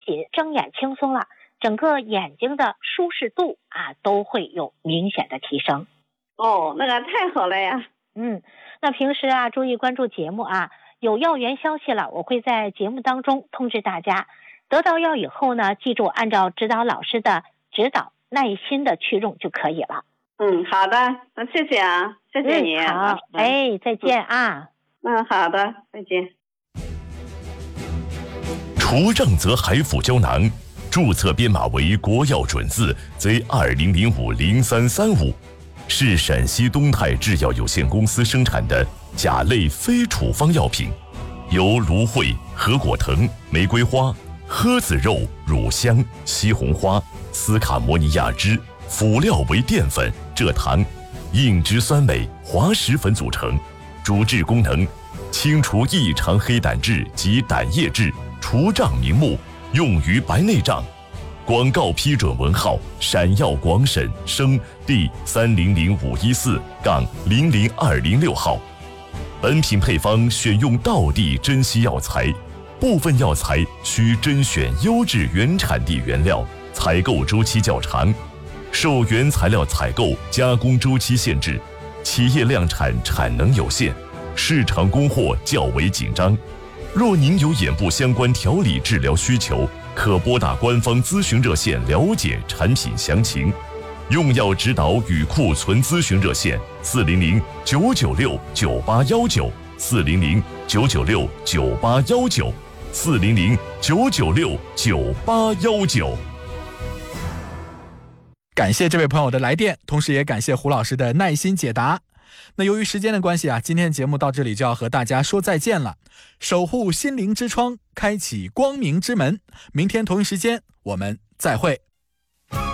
仅睁眼轻松了，整个眼睛的舒适度都会有明显的提升。 哦，那个太好了呀。 那平时注意关注节目有药源消息了，我会在节目当中通知大家。得到药以后呢，记住按照指导老师的指导，耐心的去用就可以了。 好的，那谢谢啊，谢谢你。 好，再见好的，再见。 除正则海辅胶囊注册编码为国药准字 Z20050335，是陕西东泰制药有限公司生产的甲类非处方药品，由芦荟、合果藤、玫瑰花、诃子肉、乳香、西红花、斯卡摩尼亚脂、辅料为淀粉、蔗糖、硬脂酸镁、滑石粉组成，主治功能清除异常黑胆质及胆液质，除障明目，用于白内障。广告批准文号闪耀广审生第300514-00206号。本品配方选用道地珍稀药材，部分药材需甄选优质原产地原料，采购周期较长，受原材料采购加工周期限制，企业量产产能有限，市场供货较为紧张。若您有眼部相关调理治疗需求，可拨打官方咨询热线了解产品详情。用药指导与库存咨询热线400-996-9819 400-996-9819 400-996-9819。 感谢这位朋友的来电，同时也感谢胡老师的耐心解答。那由于时间的关系今天节目到这里就要和大家说再见了。守护心灵之窗，开启光明之门。明天同一时间我们再会。